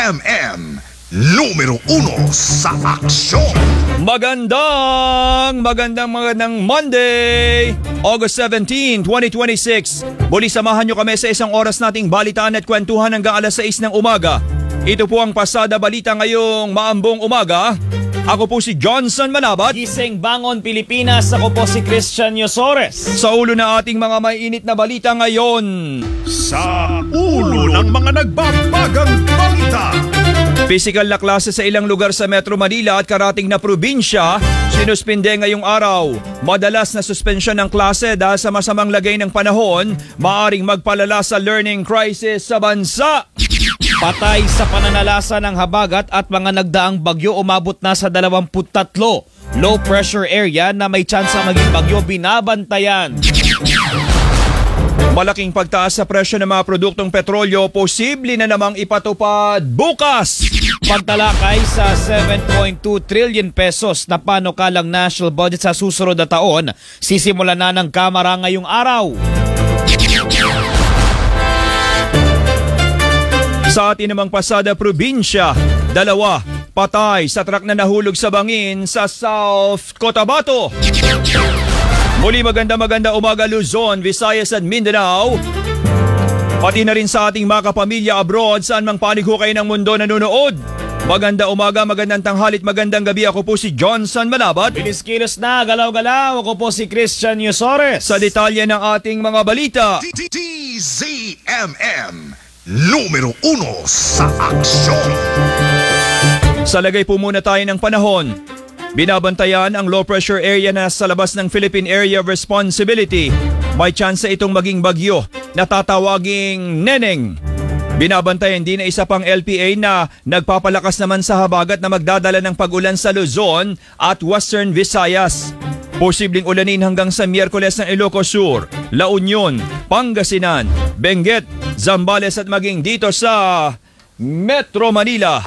DZMM, numero 1 sa aksyon. Magandang Monday, August 17, 2026. Muli samahan nyo kami sa isang oras nating balitaan at kwentuhan hanggang alas 6 ng umaga. Ito po ang Pasada Balita ngayong maambong umaga. Ako po si Johnson Manabat. Gising Bangon Pilipinas, ako po si Christian Yosores. Sa ulo na ating mga mainit na balita ngayon. Sa ulo ng mga nagbabagang balita. Physical na klase sa ilang lugar sa Metro Manila at karating na probinsya, sinuspinde ngayong araw. Madalas na suspensyon ng klase dahil sa masamang lagay ng panahon, maaring magpalala sa learning crisis sa bansa. Patay sa pananalasa ng habagat at mga nagdaang bagyo, umabot na sa 23 low pressure area na may tsansa maging bagyo binabantayan. Malaking pagtaas sa presyo ng mga produktong petrolyo, posible na namang ipatupad bukas. Pagtalakay sa 7.2 trillion pesos na panukalang national budget sa susunod na taon, sisimulan na ng Kamara ngayong araw. Sa atin namang Pasada Probinsya, 2 patay sa truck na nahulog sa bangin sa South Cotabato. Muli maganda umaga Luzon, Visayas at Mindanao. Pati na rin sa ating mga kapamilya abroad saan mang panig ho kayo ng mundo nanonood. Maganda umaga, magandang tanghalit, magandang gabi. Ako po si Johnson Manabat. Bilis-kilos na, galaw-galaw. Ako po si Christian Yosores. Sa detalye ng ating mga balita. DZMM, numero 1 sa aksyon. Sa lagay po muna tayo ng panahon. Binabantayan ang low pressure area na sa labas ng Philippine Area of Responsibility. May tsansa itong maging bagyo na tatawaging Neneng. Binabantayan din na isa pang LPA na nagpapalakas naman sa habagat na magdadala ng pag-ulan sa Luzon at Western Visayas. Posibleng ulanin hanggang sa Miyerkules ng Ilocos Sur, La Union, Pangasinan, Benguet, Zambales at maging dito sa Metro Manila.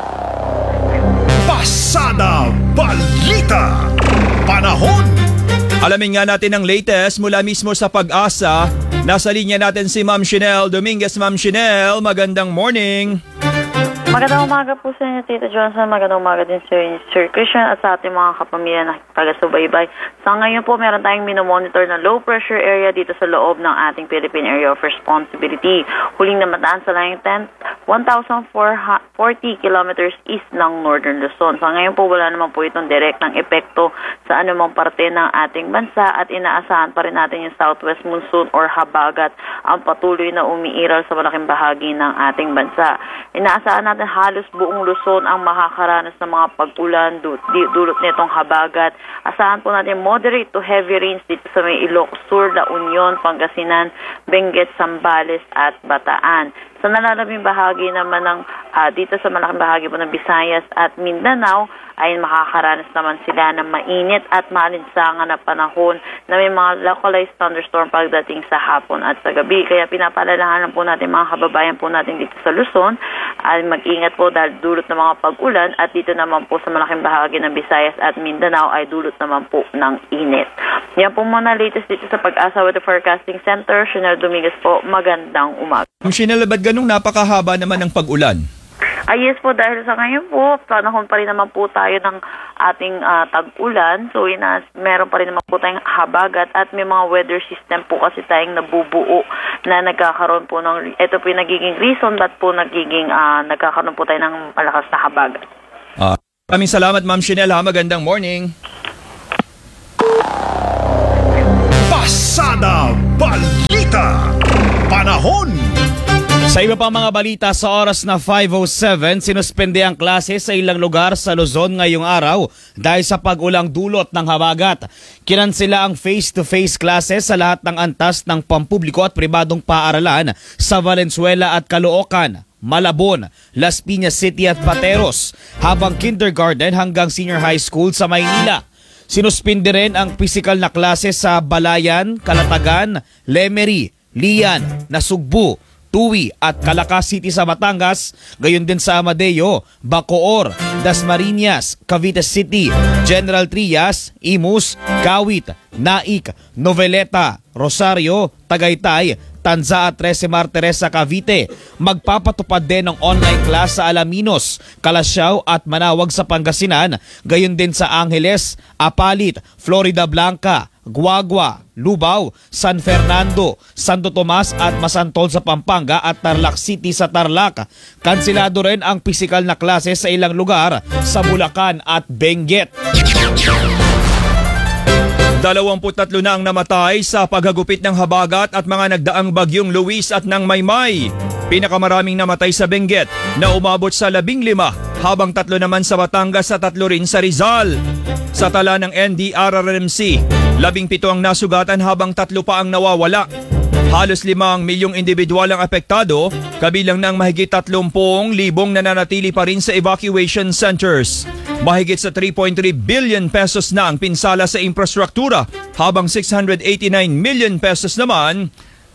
Pasada Balita. Panahon. Alamin nga natin ang latest mula mismo sa Pag-asa. Nasa linya natin si Ma'am Shinel Dominguez. Ma'am Shinel, magandang morning. Magandang umaga po sa inyo, Tito Johnson. Magandang umaga din sa Sir Christian at sa ating mga kapamilya na taga-subaybay. Sa ngayon po, meron tayong minomonitor na low pressure area dito sa loob ng ating Philippine Area of Responsibility. Huling namataan sa layong 1,440 kilometers east ng Northern Luzon. Sa ngayon po, wala naman po itong direct ng epekto sa anumang parte ng ating bansa at inaasahan pa rin natin yung southwest monsoon or habagat ang patuloy na umiiral sa malaking bahagi ng ating bansa. Inaasahan natin halos buong Luzon ang makakaranas ng mga pag-ulan dulot nitong habagat. Asahan po natin moderate to heavy rains dito sa may Ilocos Sur, La Union, Pangasinan, Benguet, Zambales at Bataan. Sa nalalabing bahagi naman ng dito sa malaking bahagi po ng Visayas at Mindanao ay makakaranas naman sila ng mainit at maalinsangan na panahon na may mga localized thunderstorm pagdating sa hapon at sa gabi. Kaya pinapaalalahanan po natin mga kababayan po natin dito sa Luzon ay mag-ingat po dahil dulot ng mga pag-ulan at dito naman po sa malaking bahagi ng Visayas at Mindanao ay dulot naman po ng init. Yan po muna latest dito sa Pag-asa Weather Forecasting Center. Shinel Dominguez po, magandang umaga. Shinel, ba't ganung napakahaba naman ng pag-ulan? Yes po, dahil sa ngayon po, panahon pa rin naman po tayo ng ating tag-ulan. So, meron pa rin naman po tayong habagat at may mga weather system po kasi tayong nabubuo na nagkakaroon po ng, ito po yung nagiging reason ba't po nagkakaroon po tayo ng malakas na habagat. Maraming salamat, Ma'am Shinel. Magandang morning. Pasada Balita. Panahon. Sa iba pang mga balita sa oras na 5:07, sinuspende ang klase sa ilang lugar sa Luzon ngayong araw dahil sa pag-ulang dulot ng habagat. Kinansela ang face-to-face classes sa lahat ng antas ng pampubliko at pribadong paaralan sa Valenzuela at Caloocan, Malabon, Las Piñas City at Pateros, habang kindergarten hanggang senior high school sa Maynila. Sinuspinde rin ang physical na klase sa Balayan, Calatagan, Lemery, Lian, Nasugbu, Tuwi at Calaca City sa Batangas, gayon din sa Amadeo, Bacoor, Dasmariñas, Cavite City, General Trias, Imus, Kawit, Naik, Noveleta, Rosario, Tagaytay, Tanza at 13 Martires sa Cavite. Magpapatupad din ng online class sa Alaminos, Calasiao at Manawag sa Pangasinan, gayon din sa Angeles, Apalit, Florida Blanca, Guagua, Lubao, San Fernando, Santo Tomas at Masantol sa Pampanga at Tarlac City sa Tarlac. Kansilado rin ang pisikal na klase sa ilang lugar sa Bulacan at Benguet. 23 na ang namatay sa paghagupit ng habagat at mga nagdaang bagyong Luis at ng Maymay. Pinakamaraming namatay sa Benguet na umabot sa 15, habang 3 naman sa Batangas at 3 rin sa Rizal. Sa tala ng NDRRMC, 17 ang nasugatan habang 3 pa ang nawawala. Halos 5 milyong individual ang apektado, kabilang ng mahigit 30,000 nananatili pa rin sa evacuation centers. Mahigit sa 3.3 billion pesos na ang pinsala sa infrastruktura, habang 689 million pesos naman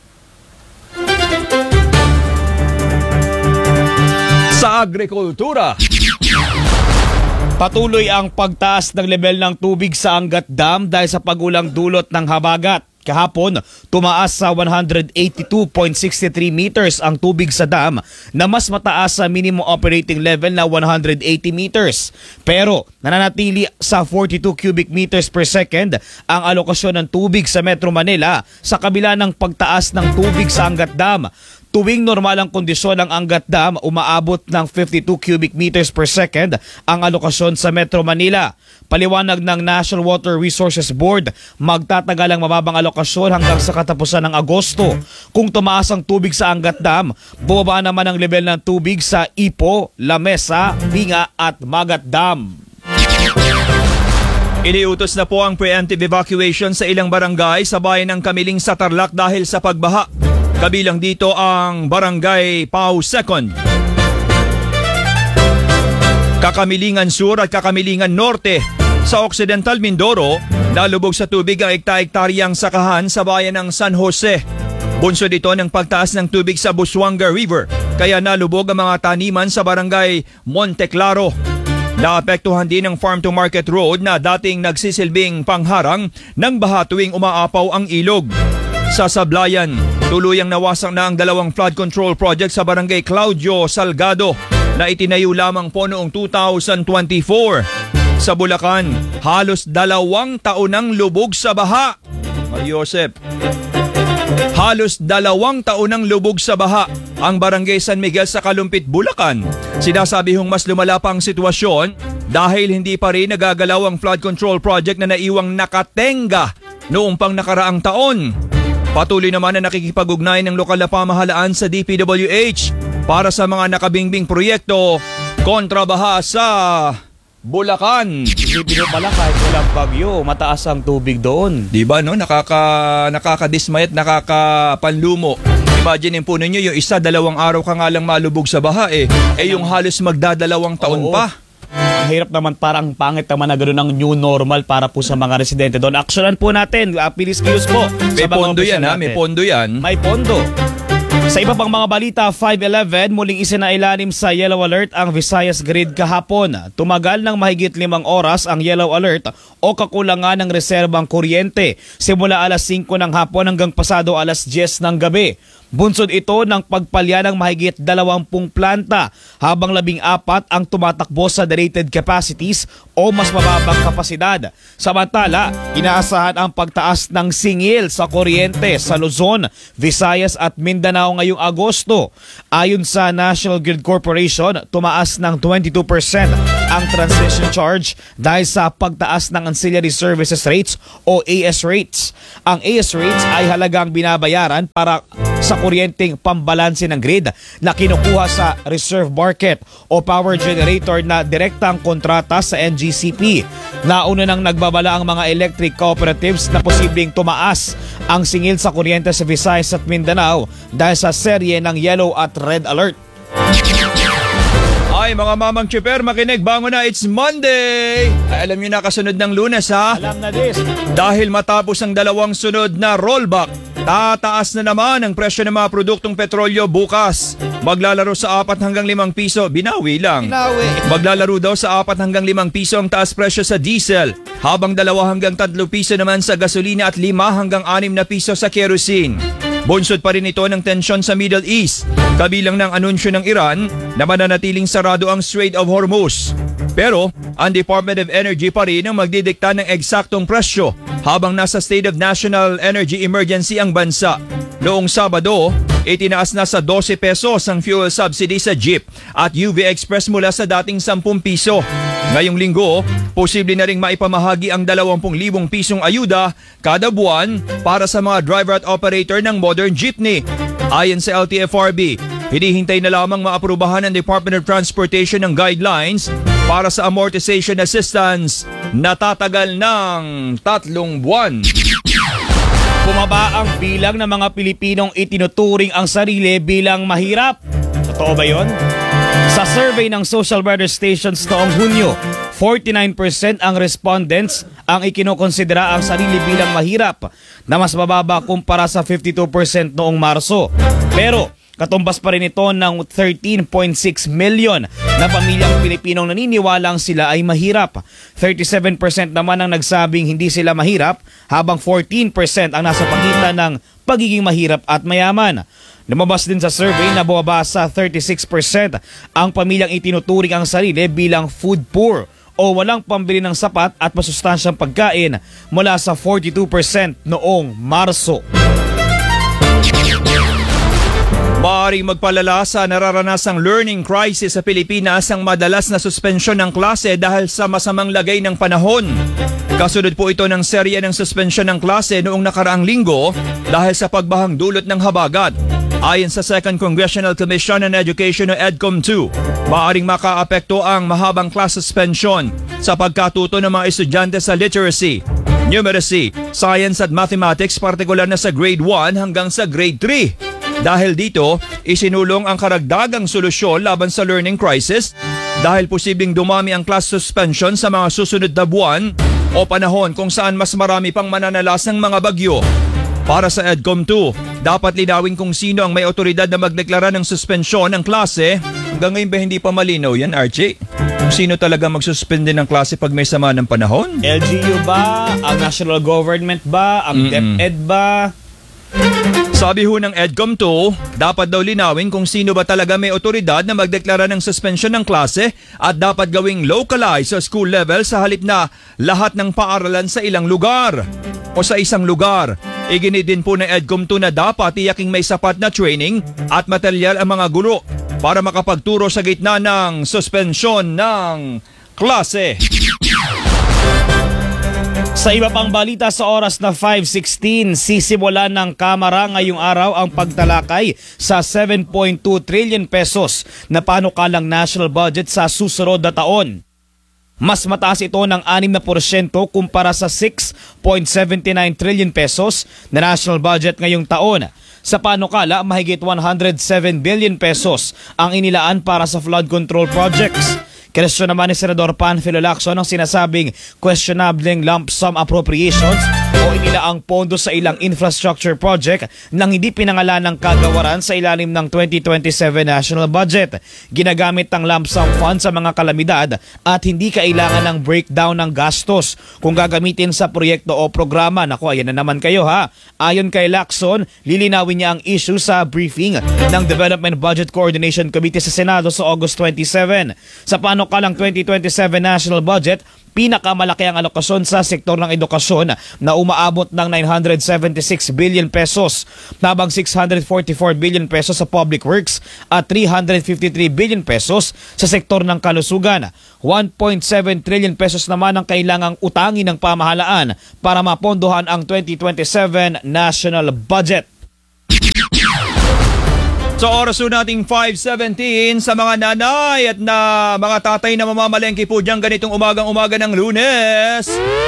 sa agrikultura. Patuloy ang pagtaas ng level ng tubig sa Angat Dam dahil sa pagulang dulot ng habagat. Kahapon, tumaas sa 182.63 meters ang tubig sa dam na mas mataas sa minimum operating level na 180 meters. Pero nananatili sa 42 cubic meters per second ang alokasyon ng tubig sa Metro Manila sa kabila ng pagtaas ng tubig sa Angat Dam. Tuwing normal ang kondisyon ng Angat Dam, umaabot ng 52 cubic meters per second ang alokasyon sa Metro Manila. Paliwanag ng National Water Resources Board, magtatagal ang mababang alokasyon hanggang sa katapusan ng Agosto. Kung tumaas ang tubig sa Angat Dam, bumaba naman ang level ng tubig sa Ipo, Lamesa, Binga at Magat Dam. Iniutos na po ang preemptive evacuation sa ilang barangay sa bayan ng Kamiling sa Tarlac dahil sa pagbaha. Kabilang dito ang Barangay Pau 2nd, Kakamilingan Sur at Kakamilingan Norte. Sa Occidental Mindoro, nalubog sa tubig ang ekta-ektaryang sakahan sa bayan ng San Jose. Bunsod ito ng pagtaas ng tubig sa Busuanga River, kaya nalubog ang mga taniman sa Barangay Monteclaro. Naapektuhan din ang Farm to Market Road na dating nagsisilbing pangharang ng baha tuwing umaapaw ang ilog. Sa Sablayan, tuluyang nawasak na ang 2 flood control project sa Barangay Claudio Salgado na itinayo lamang po noong 2024. Sa Bulacan, halos 2 taon ang lubog sa baha. Joseph, halos 2 taon ang lubog sa baha ang Barangay San Miguel sa Kalumpit, Bulacan. Sinasabi hong mas lumala pa ang sitwasyon dahil hindi pa rin nagagalaw ang flood control project na naiwang nakatenga noong pang nakaraang taon. Patuloy naman na nakikipag-ugnay ng lokal na pamahalaan sa DPWH para sa mga nakabingbing proyekto kontra baha sa Bulacan. Isipin mo pala kahit walang bagyo, mataas ang tubig doon. Diba no? Nakakadismay at nakakapanlumo. Imagine po ninyo yung 1-2 araw ka nga lang malubog sa baha yung halos magdadalawang taon pa. Hirap naman, parang pangit naman na gano'n ang new normal para po sa mga residente doon. Aksyonan po natin, please excuse po. May pondo yan ha, may pondo yan. May pondo. Sa iba pang mga balita, 5-11, muling isinailalim sa yellow alert ang Visayas Grid kahapon. Tumagal ng mahigit 5 oras ang yellow alert o kakulangan ng reserbang kuryente simula alas 5 ng hapon hanggang pasado alas 10 ng gabi. Bunsod ito ng pagpalya ng mahigit 20 planta habang 14 ang tumatakbo sa rated capacities o mas mababang kapasidad. Samantala, inaasahan ang pagtaas ng singil sa kuryente sa Luzon, Visayas at Mindanao ngayong Agosto. Ayon sa National Grid Corporation, tumaas ng 22% ang transmission charge dahil sa pagtaas ng ancillary services rates o AS rates. Ang AS rates ay halagang binabayaran para sa kuryenteng pambalanse ng grid na kinukuha sa reserve market o power generator na direktang kontrata sa NGCP. Nauna nang nagbabala ang mga electric cooperatives na posibleng tumaas ang singil sa kuryente sa Visayas at Mindanao dahil sa serye ng yellow at red alert. Ay mga mamang chipper, makinig, bango na, it's Monday! Ay, alam nyo na, kasunod ng Lunes ha? Alam na this. Dahil matapos ang 2 sunod na rollback tataas na naman ang presyo ng mga produktong petrolyo bukas. Maglalaro sa 4 hanggang 5 piso, binawi lang. Maglalaro daw sa 4 hanggang 5 piso ang taas presyo sa diesel, habang 2 hanggang 3 piso naman sa gasolina at 5 hanggang 6 na piso sa kerosene. Bunsod pa rin ito ng tensyon sa Middle East, kabilang ng anunsyo ng Iran na mananatiling sarado ang Strait of Hormuz. Pero ang Department of Energy pa rin ang magdidikta ng eksaktong presyo habang nasa State of National Energy Emergency ang bansa. Noong Sabado, itinaas na sa 12 pesos ang fuel subsidy sa jeep at UV Express mula sa dating 10 piso. Ngayong linggo, posible na ring maipamahagi ang 20,000 pisong ayuda kada buwan para sa mga driver at operator ng modern jeepney. Ayon sa LTFRB, hinihintay na lamang maaprubahan ng Department of Transportation ng guidelines para sa amortization assistance na tatagal ng 3 buwan. Bumaba ang bilang ng mga Pilipinong itinuturing ang sarili bilang mahirap. Totoo ba yon? Sa survey ng social weather stations noong Hunyo, 49% ang respondents ang ikinokonsidera ang sarili bilang mahirap, na mas mababa kumpara sa 52% noong Marso. Pero katumbas pa rin ito ng 13.6 million na pamilyang Pilipinong naniniwalang sila ay mahirap. 37% naman ang nagsabing hindi sila mahirap, habang 14% ang nasa pagitan ng pagiging mahirap at mayaman. Lumabas din sa survey na bumaba sa 36% ang pamilyang itinuturing ang sarili bilang food poor o walang pambili ng sapat at masustansyang pagkain, mula sa 42% noong Marso. Maaaring magpalala sa nararanasang learning crisis sa Pilipinas ang madalas na suspensyon ng klase dahil sa masamang lagay ng panahon. Kasunod po ito ng serye ng suspensyon ng klase noong nakaraang linggo dahil sa pagbahang dulot ng habagat. Ayon sa 2nd Congressional Commission on Education o EDCOM-2, maaaring makaapekto ang mahabang class suspension sa pagkatuto ng mga estudyante sa literacy, numeracy, science at mathematics, partikular na sa grade 1 hanggang sa grade 3. Dahil dito, isinulong ang karagdagang solusyon laban sa learning crisis dahil posibleng dumami ang class suspension sa mga susunod na buwan o panahon kung saan mas marami pang mananalasang mga bagyo. Para sa EDCOM-2, dapat linawin kung sino ang may otoridad na magdeklara ng suspensyon ng klase. Hanggang ngayon ba hindi pa malinaw yan, Archie? Kung sino talaga magsuspende ng klase pag may sama ng panahon? LGU ba? Ang national government ba? Ang DepEd ba? Sabi ho ng EDCOM-2, dapat daw linawin kung sino ba talaga may otoridad na magdeklara ng suspension ng klase at dapat gawing localized sa school level sa halip na lahat ng paaralan sa ilang lugar o sa isang lugar. Iginit din po ng EDCOM-2 na dapat tiyaking may sapat na training at material ang mga guro para makapagturo sa gitna ng suspensyon ng klase. Sa iba pang balita sa oras na 5:16, sisimulan ng Kamara ngayong araw ang pagtalakay sa 7.2 trillion pesos na panukalang national budget sa susunod na taon. Mas mataas ito ng 6% kumpara sa 6.79 trillion pesos na national budget ngayong taon. Sa panukala, mahigit 107 billion pesos ang inilaan para sa flood control projects. Question naman ni Senador Panfilo Lacson ang sinasabing questionableng lump sum appropriations o inilaang pondo sa ilang infrastructure project nang hindi pinangalan ng kagawaran sa ilalim ng 2027 national budget. Ginagamit ang lump sum fund sa mga kalamidad at hindi kailangan ng breakdown ng gastos kung gagamitin sa proyekto o programa. Naku, ayan na naman kayo ha. Ayon kay Lacson, lilinawin niya ang issue sa briefing ng Development Budget Coordination Committee sa Senado sa August 27. Sa panukalang 2027 national budget, pinakamalaki ang alokasyon sa sektor ng edukasyon na umaabot ng 976 billion pesos, habang 644 billion pesos sa public works at 353 billion pesos sa sektor ng kalusugan. 1.7 trillion pesos naman ang kailangang utangin ng pamahalaan para mapondohan ang 2027 national budget. Sa oras po nating 5:17, sa mga nanay at na mga tatay na mamamalengke po dyan ganitong umagang-umaga ng Lunes.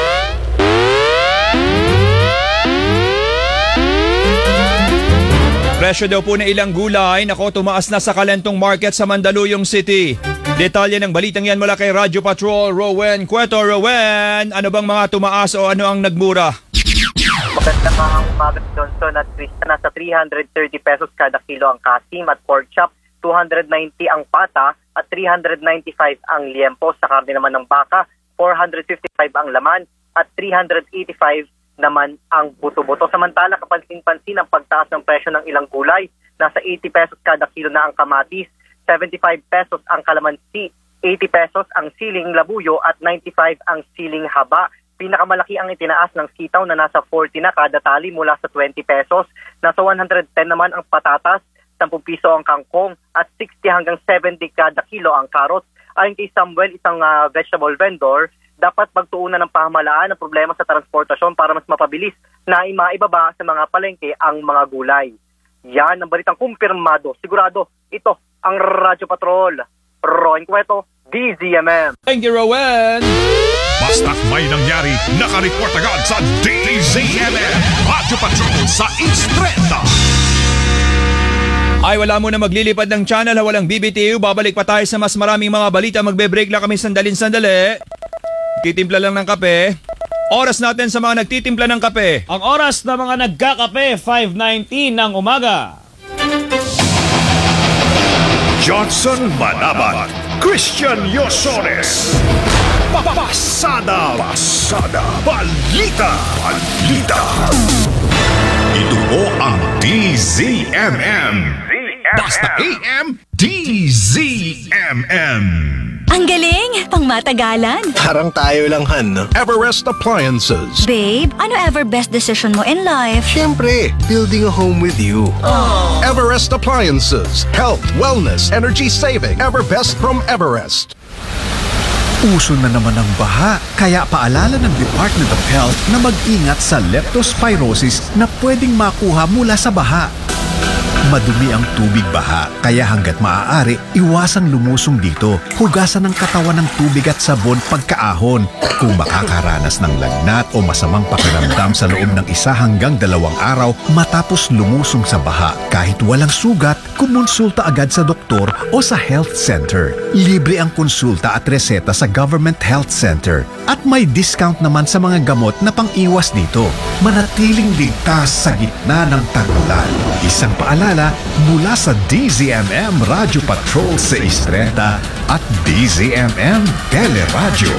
Presyo daw po na ilang gulay, nako, tumaas na sa Kalentong Market sa Mandaluyong City. Detalye ng balitang yan mula kay Radyo Patrol, Rowen Cueto. Rowen, ano bang mga tumaas o ano ang nagmura? Magandang umaga, Johnson at Krista. Nasa 330 pesos kada kilo ang kasim at pork chop, 290 ang pata at 395 ang liempo. Sa karne naman ng baka, 455 ang laman at 385 naman ang buto-buto. Samantala, kapansin-pansin ang pagtaas ng presyo ng ilang gulay. Nasa 80 pesos kada kilo na ang kamatis, 75 pesos ang kalamansi, 80 pesos ang siling labuyo at 95 ang siling haba. Pinakamalaki ang itinaas ng sitaw na nasa 40 na kada tali mula sa 20 pesos. Nasa 110 naman ang patatas, 10 piso ang kangkong at 60 hanggang 70 kada kilo ang carrots. Ayon kay Samuel, isang vegetable vendor, dapat pagtuunan ng pamahalaan ang problema sa transportasyon para mas mapabilis na maibaba sa mga palengke ang mga gulay. Yan ang balitang kumpirmado. Sigurado, ito ang Radyo Patrol. Roen Cueto, DZMM. Thank you, Rowan! Basta't may nangyari, nakareport agad sa DZMM Radyo Patrol sa East 30. Ay, wala mo na maglilipad ng channel, walang BBTU. Babalik pa tayo sa mas maraming mga balita. Magbe-break lang kami sandali. Titimpla lang ng kape. Oras natin sa mga nagtitimpla ng kape. Ang oras na mga nagkakape, 5:19 ng umaga. Johnson Manabat, Christian Yosores. Pasada Balita. Ito po ang DZMM. Basta AM, DZMM. Ang galing! Pangmatagalan! Parang tayo lang, Han, no? Everest Appliances. Babe, ano ever best decision mo in life? Siyempre, building a home with you. Everest Appliances. Health, wellness, energy saving. Everbest from Everest. Uso na naman ang baha, kaya paalala ng Department of Health na mag-ingat sa leptospirosis na pwedeng makuha mula sa baha. Madumi ang tubig baha, kaya hanggat maaari, iwasang lumusong dito. Hugasan ang katawan ng tubig at sabon pagkaahon. Kung makakaranas ng lagnat o masamang pakiramdam sa loob ng 1 hanggang 2 araw matapos lumusong sa baha, kahit walang sugat, kumonsulta agad sa doktor o sa health center. Libre ang konsulta at reseta sa Government Health Center. At may discount naman sa mga gamot na pang-iwas dito. Manatiling ligtas sa gitna ng tag-ulan. Isang paalala mula sa DZMM Radyo Patrol sa Istreta at DZMM Teleradyo.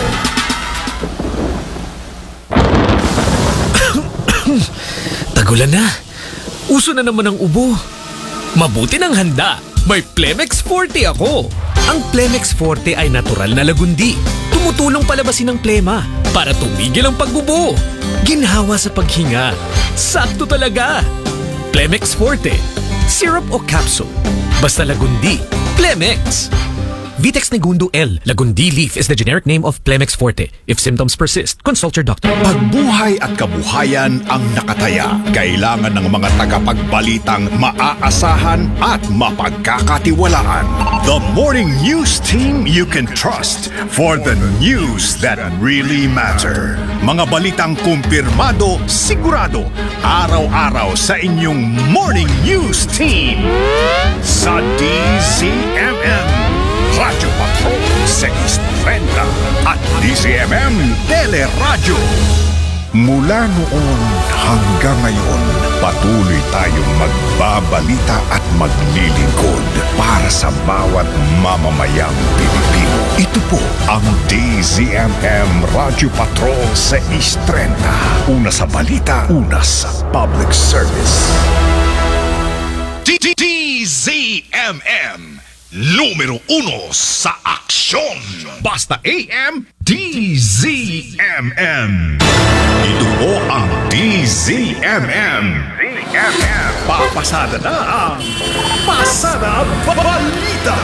Tagulan na. Uso na naman ang ubo. Mabuti ng handa. May Plemex Forte ako. Ang Plemex Forte ay natural na lagundi. Tumutulong palabasin ang plema para tumigil ang pagbubo. Ginhawa sa paghinga. Sakto talaga. Plemex Forte. Syrup o capsule. Basta lagundi. Plemex. Vitex Negundo L. Lagundi leaf is the generic name of Plemex Forte. If symptoms persist, consult your doctor. Pagbuhay at kabuhayan ang nakataya. Kailangan ng mga tagapagbalitang maaasahan at mapagkakatiwalaan. The morning news team you can trust for the news that really matter. Mga balitang kumpirmado, sigurado, araw-araw sa inyong morning news team. Sa DZMM. Radyo Patrol 630 at DZMM Teleradyo. Mula noon hanggang ngayon, patuloy tayong magbabalita at maglilingkod para sa bawat mamamayang Pilipino. Ito po ang DZMM Radyo Patrol 630. Una sa balita, una sa public service. DZMM Numero 1 sa aksyon. Basta AM, DZMM. Ito po ang DZMM. Papasada na ang Pasada Balita.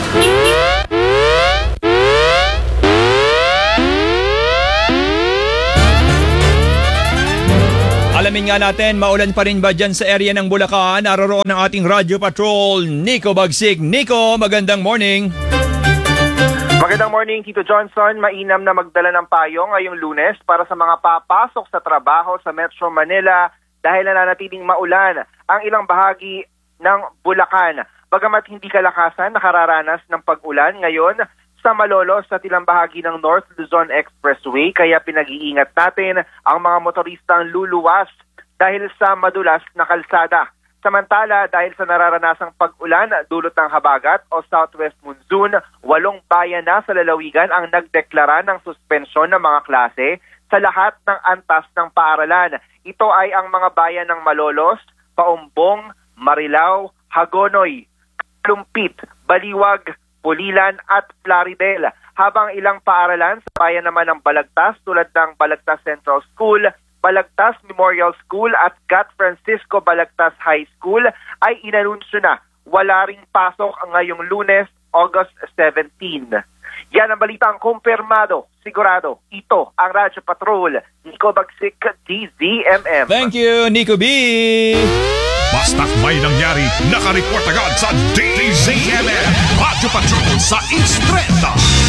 Alamin nga natin, maulan pa rin ba dyan sa area ng Bulacan? Naroroon ang ating Radyo Patrol, Nico Bagsik. Nico, magandang morning. Magandang morning, Tito Johnson. Mainam na magdala ng payo ngayong Lunes para sa mga papasok sa trabaho sa Metro Manila dahil nananatiling maulan ang ilang bahagi ng Bulacan. Bagamat hindi kalakasan, nakararanas ng pag-ulan ngayon sa Malolos at ilang bahagi ng North Luzon Expressway, kaya pinag-iingat natin ang mga motoristang luluwas dahil sa madulas na kalsada. Samantala, dahil sa nararanasang pag-ulan dulot ng habagat o southwest monsoon, 8 bayan na sa lalawigan ang nagdeklara ng suspensyon ng mga klase sa lahat ng antas ng paaralan. Ito ay ang mga bayan ng Malolos, Paumbong, Marilao, Hagonoy, Lumpit, Baliwag, Pulilan at Plaridel. Habang ilang paaralan sa bayan naman ng Balagtas tulad ng Balagtas Central School, Balagtas Memorial School at Gat Francisco Balagtas High School ay inanunsyo na wala ring pasok ngayong Lunes, August 17. Yan ang balitang kumpirmado, sigurado. Ito ang Radyo Patrol, Nico Bagsik, DZMM. Thank you, Nico B! Basta't may nangyari, nakareport agad sa DZMM. Radyo Patrol sa Instreta.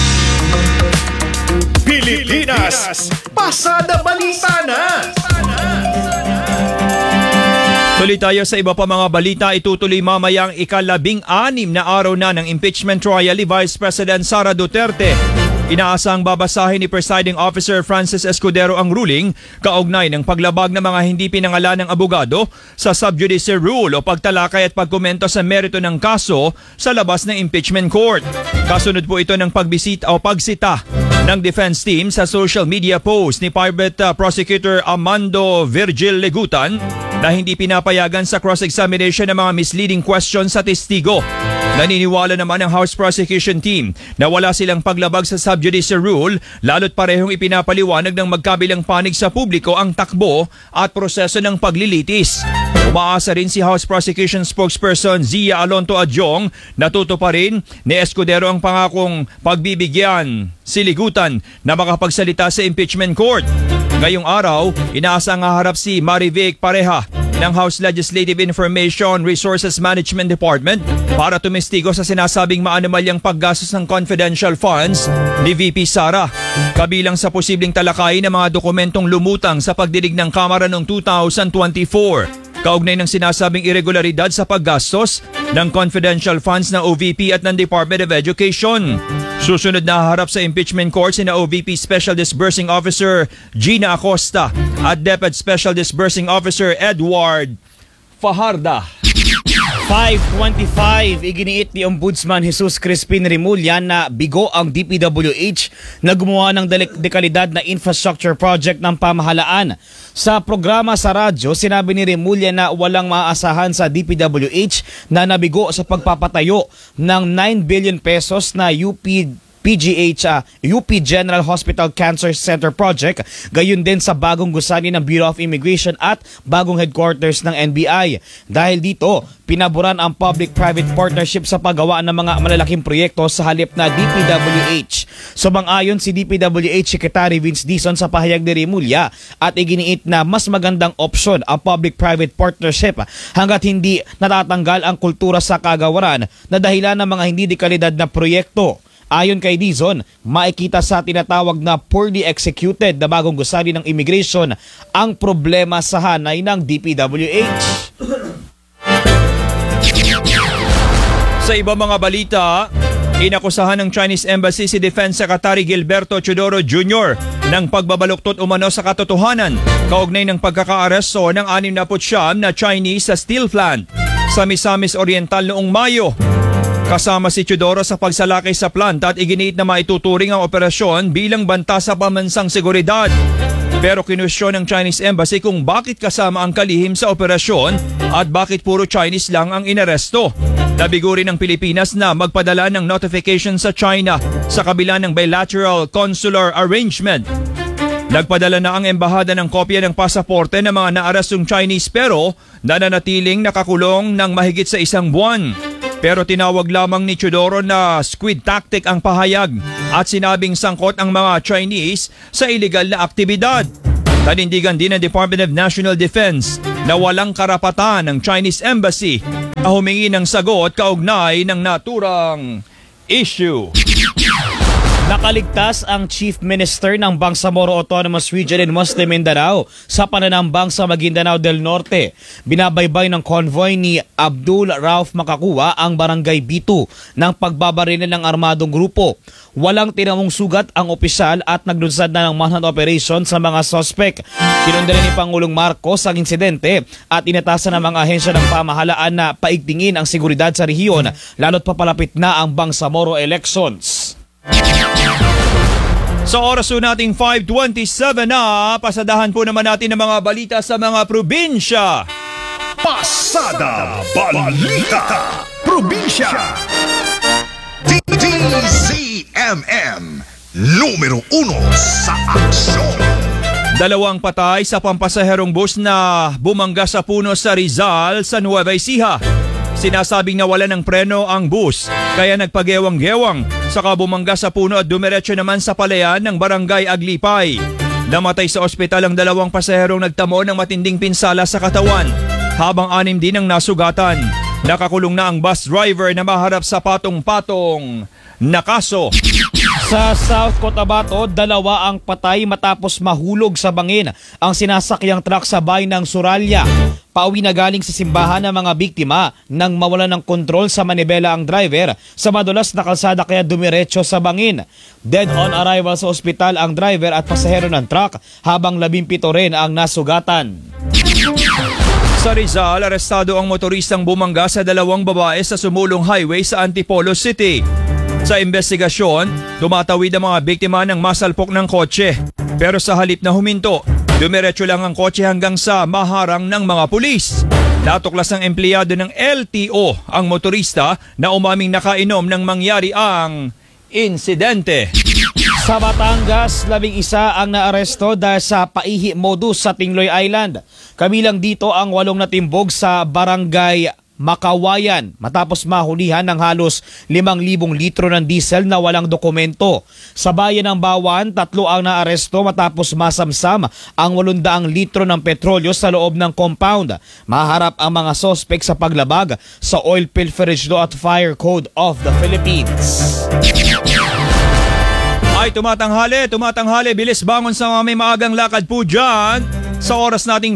Pilipinas, pasada balita na! Tuloy tayo sa iba pa mga balita. Itutuloy mamaya ang ika-16 na araw na ng impeachment trial ni Vice President Sara Duterte. Inaasang babasahin ni Presiding Officer Francis Escudero ang ruling kaugnay ng paglabag ng mga hindi pinangalan ng abogado sa sub judice rule o pagtalakay at pagkomento sa merito ng kaso sa labas ng impeachment court. Kasunod po ito ng pagsita ng defense team sa social media post ni Private Prosecutor Amando Virgil Legutan na hindi pinapayagan sa cross-examination ng mga misleading questions sa testigo. Naniniwala naman ang House Prosecution Team na wala silang paglabag sa sub judice rule lalo't parehong ipinapaliwanag ng magkabilang panig sa publiko ang takbo at proseso ng paglilitis. Umaasa rin si House Prosecution Spokesperson Zia Alonto Adjong na tutuparin ni Escudero ang pangakong pagbibigyan si Legutan na makapagsalita sa impeachment court. Ngayong araw, inaasang haharap si Marivic Pareha ng House Legislative Information Resources Management Department para tumestigo sa sinasabing maanomalyang paggastos ng confidential funds ni VP Sara. Kabilang sa posibleng talakayin ng mga dokumentong lumutang sa pagdinig ng Kamara noong 2024. Kaugnay ng sinasabing irregularidad sa paggastos ng confidential funds ng OVP at ng Department of Education. Susunod na haharap sa impeachment court sina OVP Special Disbursing Officer Gina Acosta at DepEd Special Disbursing Officer Edward Fajarda. 5:25, iginiit ni Ombudsman Jesus Crispin Remulla na bigo ang DPWH na gumawa ng dekalidad na infrastructure project ng pamahalaan. Sa programa sa radyo, sinabi ni Remulla na walang maaasahan sa DPWH na nabigo sa pagpapatayo ng 9 billion pesos na UP General Hospital Cancer Center Project, gayon din sa bagong gusani ng Bureau of Immigration at bagong headquarters ng NBI. Dahil dito, pinaboran ang public-private partnership sa paggawa ng mga malalaking proyekto sa halip na DPWH. Sumang-ayon si DPWH Secretary Vince Dizon sa pahayag ni Remulla at iginiit na mas magandang opsyon ang public-private partnership hanggat hindi natatanggal ang kultura sa kagawaran na dahilan ng mga hindi dekalidad na proyekto. Ayon kay Dizon, makikita sa tinatawag na poorly executed na bagong gusali ng immigration ang problema sa hanay ng DPWH. Sa iba mga balita, inakusahan ng Chinese Embassy si Defense Secretary Gilberto Teodoro Jr. ng pagbabaluktot umano sa katotohanan kaugnay ng pagkakaaresto ng 69 na Chinese sa steel plant sa Misamis Oriental noong Mayo. Kasama si Teodoro sa pagsalakay sa planta at iginiit na maituturing ang operasyon bilang banta sa pambansang seguridad. Pero kinwestiyon ng Chinese Embassy kung bakit kasama ang kalihim sa operasyon at bakit puro Chinese lang ang inaresto. Nabigo rin ng Pilipinas na magpadala ng notification sa China sa kabila ng bilateral consular arrangement. Nagpadala na ang embahada ng kopya ng pasaporte ng mga naarestong Chinese pero nananatiling nakakulong ng mahigit sa 1 buwan. Pero tinawag lamang ni Teodoro na squid tactic ang pahayag at sinabing sangkot ang mga Chinese sa illegal na aktibidad. Tanindigan din ng Department of National Defense na walang karapatan ng Chinese Embassy na humingi ng sagot kaugnay ng naturang issue. Nakaligtas ang Chief Minister ng Bangsamoro Autonomous Region in Muslim Mindanao sa pananambang sa Maguindanao del Norte. Binabaybay ng convoy ni Abdul Rauf Makakuwa ang Barangay Bitu ng pagbabarilan ng armadong grupo. Walang tinamong sugat ang opisyal at naglunsad na ng manhunt operation sa mga sospek. Kinundali ni Pangulong Marcos ang insidente at inatasan ng mga ahensya ng pamahalaan na paigtingin ang seguridad sa rehiyon lalo't papalapit na ang Bangsamoro elections. Sa oras po nating 5:27 na, pasadahan po naman natin ang mga balita sa mga probinsya. Pasada Balita Probinsya. DZMM numero 1 sa aksyon. Dalawang patay sa pampasaherong bus na bumangga sa puno sa Rizal sa Nueva Ecija. Sinasabing nawala ng preno ang bus kaya nagpagewang-gewang saka bumangga sa puno at dumiretso naman sa palayan ng Barangay Aglipay. Namatay sa ospital ang dalawang pasaherong nagtamo ng matinding pinsala sa katawan habang 6 din ang nasugatan. Nakakulong na ang bus driver na maharap sa patong-patong na kaso. Sa South Cotabato, 2 ang patay matapos mahulog sa bangin ang sinasakyang truck sa bayan ng Suralya. Pauwi na galing sa simbahan ng mga biktima nang mawala ng kontrol sa manibela ang driver sa madulas na kalsada kaya dumiretso sa bangin. Dead on arrival sa ospital ang driver at pasahero ng truck habang 17 rin ang nasugatan. Sa Rizal, arestado ang motoristang bumangga sa 2 babae sa sumulong highway sa Antipolo City. Sa investigasyon, tumatawid ang mga biktima ng masalpok ng kotse. Pero sa halip na huminto, dumiretso lang ang kotse hanggang sa maharang ng mga pulis. Natuklas ng empleyado ng LTO ang motorista na umaming nakainom nang mangyari ang insidente. Sa Batangas, 11 ang naaresto dahil sa paihi modus sa Tingloy Island. Kabilang dito ang 8 natimbog sa Barangay Makawayan matapos mahulihan ng halos 5,000 litro ng diesel na walang dokumento. Sa bayan ng Bawan, 3 ang naaresto matapos masamsam ang 800 litro ng petrolyo sa loob ng compound. Maharap ang mga sospek sa paglabag sa Oil Pilferage Law at Fire Code of the Philippines. Ay tumatanghali, bilis bangon sa mga may maagang lakad po dyan. Sa oras nating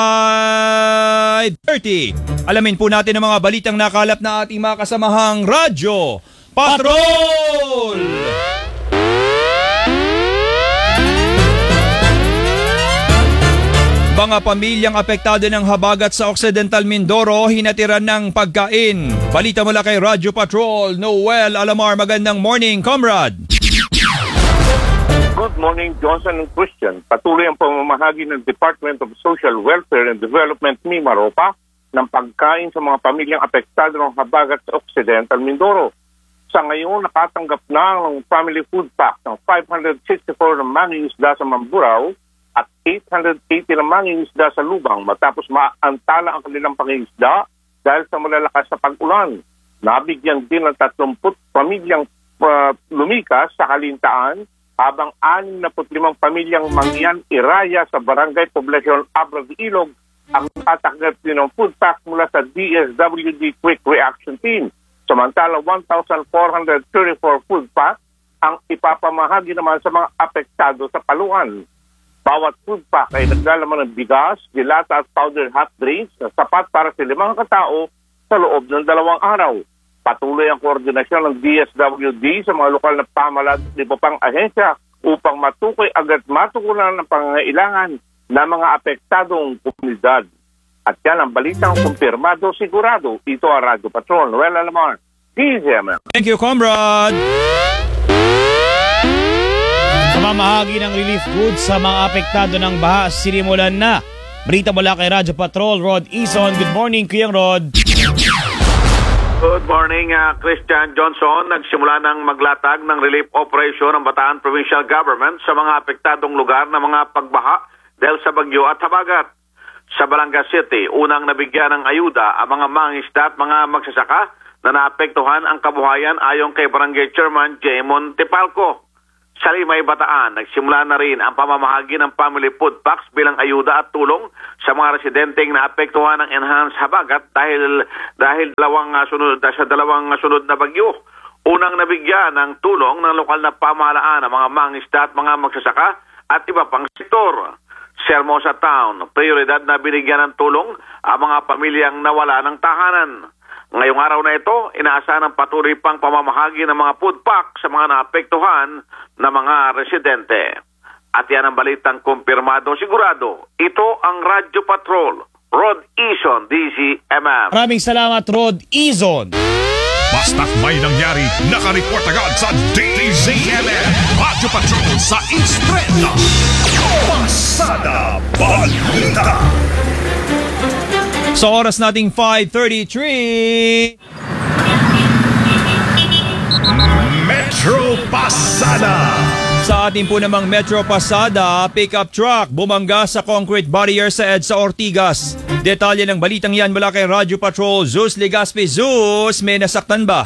5:30, alamin po natin ang mga balitang nakalap na ating mga kasamahang Radyo Patrol! Mga pamilyang apektado ng habagat sa Occidental Mindoro hinatiran ng pagkain. Balita mula kay Radyo Patrol, Noel Alamar. Magandang morning, comrade! Good morning, Johnson and Christian. Patuloy ang pamamahagi ng Department of Social Welfare and Development Mimaropa ng pagkain sa mga pamilyang apektado ng habagat sa Occidental Mindoro. Sa ngayon, nakatanggap na ng family food pack ng 564 na mangingisda sa Mamburao at 880 na mangingisda sa Lubang matapos maantala ang kanilang pangingisda dahil sa malalakas na pag-ulan. Nabigyan din ng 30 pamilyang lumikas sa Kalintaan habang 65 pamilyang Mangyan Iraya sa Barangay Poblacion Abra de Ilog ang nakatanggap din ng food pack mula sa DSWD Quick Reaction Team. Samantala, 1,434 food pack ang ipapamahagi naman sa mga apektado sa Paluan. Bawat food pack ay naglalaman ng bigas, dilata at powdered hot drinks na sapat para sa 5 katao sa loob ng 2 araw. Patuloy ang koordinasyon ng DSWD sa mga lokal na pamahalaan at iba pang ahensya upang matukoy agad matukunan ng pangangailangan ng mga apektadong komunidad. At yan ang balitang kumpirmado sigurado. Ito ang Radyo Patrol. Noel Alamar, DZMM. Thank you, comrade! Mamahagi ng relief goods sa mga apektado ng baha sinimulan na. Balita mula kay Radyo Patrol, Rod Ison. Good morning, Kuyang Rod. Good morning, Christian Johnson. Nagsimula ng maglatag ng relief operation ng Bataan Provincial Government sa mga apektadong lugar ng mga pagbaha dahil sa bagyo at habagat. Sa Balanga City, unang nabigyan ng ayuda ang mga mangingisda at mga magsasaka na naapektuhan ang kabuhayan ayon kay Barangay Chairman Jaymon Tepalco. Sa Limay, Bataan, nagsimula na rin ang pamamahagi ng family food packs bilang ayuda at tulong sa mga residenteng naapektuhan ng enhanced habagat dahil dalawang sunod na bagyo. Unang nabigyan ng tulong ng lokal na pamahalaan ng mga mangingisda at mga magsasaka at iba pang sektor. Sa Hermosa Town, prioridad na binigyan ng tulong ang mga pamilyang nawala ng tahanan. Ngayong araw na ito, inaasahan ang patuloy pang pamamahagi ng mga food pack sa mga naapektuhan na mga residente. At yan ang balitang kumpirmado sigurado. Ito ang Radyo Patrol, Rod Izon, DZMM. Maraming salamat, Rod Izon. Basta't may nangyari, nakareport agad sa DZMM. Radyo Patrol sa Estrella. Pasada Balita. Sa oras nating 5:33, Metro Pasada. sa ating po namang Metro Pasada, pickup truck bumangga sa concrete barrier sa EDSA Ortigas. Detalye ng balitang yan mula kay Radyo Patrol, Zeus Legaspi. Zeus, may nasaktan ba?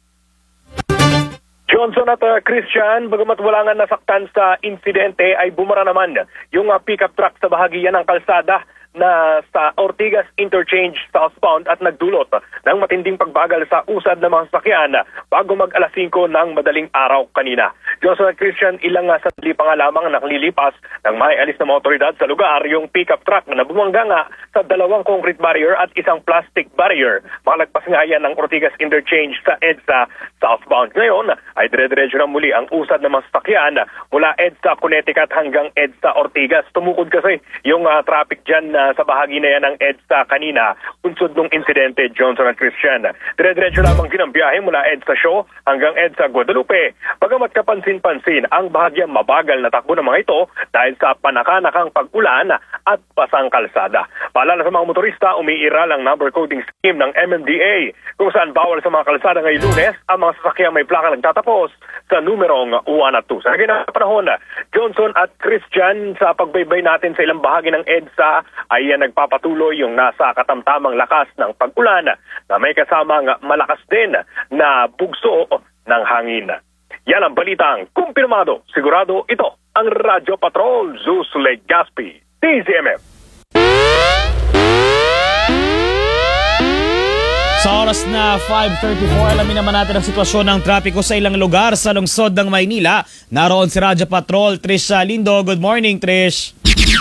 Johnson at Christian, bagamat wala nga nasaktan sa insidente, ay bumara naman yung pickup truck sa bahagi yan ng kalsada na sa Ortigas Interchange southbound at nagdulot ng matinding pagbagal sa usad ng mga sasakyan bago mag-alas 5 ng madaling araw kanina. Johnson at Christian, ilang sandali pa nga lamang nakalilipas ng may alis na mga otoridad sa lugar yung pickup truck na bumangga nga sa dalawang concrete barrier at isang plastic barrier. Malagpas nga yan ng Ortigas Interchange sa EDSA southbound. Ngayon ay dire-diretso na muli ang usad ng mga sasakyan mula EDSA Connecticut hanggang EDSA Ortigas. Tumukod kasi yung traffic dyan sa bahagi na yan ng EDSA kanina, unsod nung insidente, Johnson at Christian. Dire-diretso lamang din ang biyahe mula EDSA Show hanggang EDSA Guadalupe. Bagamat kapansin-pansin ang bahagyang mabagal na takbo ng mga ito dahil sa panakanakang pag-ulan at pasang kalsada. Paalala sa mga motorista, umiiral ang number coding scheme ng MMDA kung saan bawal sa mga kalsada ngayong Lunes ang mga sasakyan may plaka nagtatapos sa numerong 1 at 2. Sa ganang panahon, Johnson at Christian, sa pagbaybay natin sa ilang bahagi ng EDSA ay nagpapatuloy yung nasa katamtamang lakas ng pag-ulan na may kasamang malakas din na bugso ng hangin. Yan ang balitang kumpirmado. Sigurado ito ang Radyo Patrol, Zeus Legaspi, DZMM. Sa oras na 5:34, alamin naman natin ang sitwasyon ng trapiko sa ilang lugar sa lungsod ng Maynila. Naroon si Radyo Patrol, Trish Lindo. Good morning, Trish.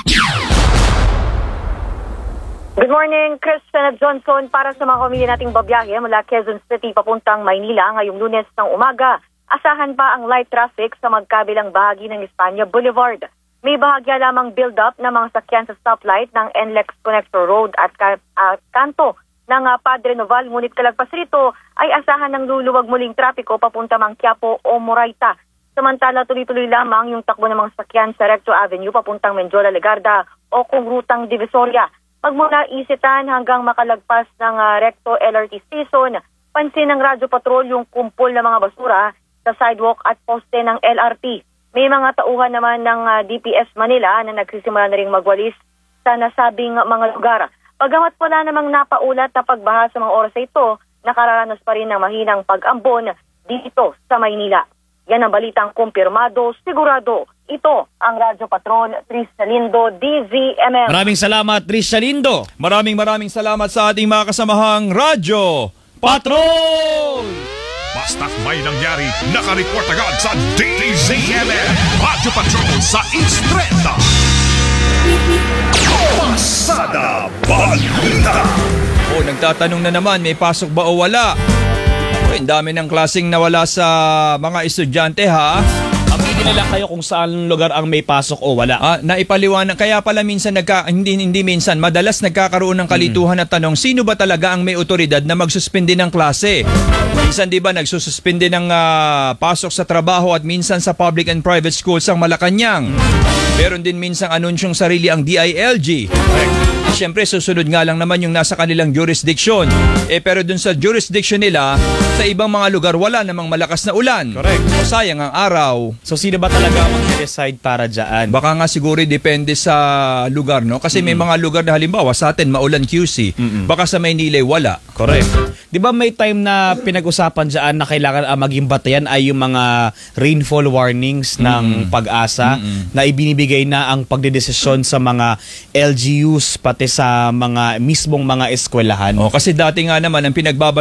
Good morning, Christian at Johnson. Para sa mga pamilya nating babiyahe mula Quezon City papuntang Maynila ngayong Lunes ng umaga, asahan pa ang light traffic sa magkabilang bahagi ng Espanya Boulevard. May bahagya lamang build-up ng mga sakyan sa stoplight ng NLEX Connector Road at kanto ng Padre Noval. Ngunit kalagpas rito ay asahan ng luluwag muling trapiko papunta mang Quiapo o Moraita. Samantala, tuloy-tuloy lamang yung takbo ng mga sakyan sa Recto Avenue papuntang Menjola Legarda o kung rutang Divisoria. Magmula Isitan hanggang makalagpas ng Recto LRT Station, pansin ng Radyo Patrol yung kumpol ng mga basura sa sidewalk at poste ng LRT. May mga tauhan naman ng DPS Manila na nagsisimula na ring magwalis sa nasabing mga lugar. Pagamat wala namang napaulat na pagbaha sa mga oras na ito, nakararanas pa rin ng mahinang pag-ambon dito sa Maynila. Yan ang balitang kumpirmado, sigurado. Ito ang Radyo Patrol, Trish Lindo, DZMM. Maraming salamat, Trish Lindo. Maraming salamat sa ating mga kasamahang Radyo Patrol! Basta't may nangyari, nakareport agad sa DZMM. Radyo Patrol sa Estrella. Pasada Balita. Nagtatanong na naman, may pasok ba o wala? Ang dami ng klaseng nawala sa mga estudyante, ha? Aminin nila kayo kung saan lugar ang may pasok o wala. Naipaliwanag. Kaya pala minsan, hindi minsan, madalas nagkakaroon ng kalituhan at tanong, sino ba talaga ang may otoridad na magsuspende ng klase? Minsan, di ba, nagsususpende ng pasok sa trabaho at minsan sa public and private schools ang Malacanang. Meron din minsan anunsyong sarili ang DILG. Siyempre, susunod nga lang naman yung nasa kanilang jurisdiction. Pero dun sa jurisdiction nila, sa ibang mga lugar, wala namang malakas na ulan. Correct. O sayang ang araw. So, sino ba talaga mag-decide para dyan? Baka nga siguro depende sa lugar, no? Kasi may mga lugar na halimbawa sa atin, maulan QC. Baka sa Maynila, wala. Correct. Di ba may time na pinag-usapan dyan na kailangan maging batayan ay yung mga rainfall warnings ng Pag-asa na ibinibigay na ang pagdedesisyon sa mga LGUs pati sa mga mismong mga eskwelahan. Kasi dati nga naman ang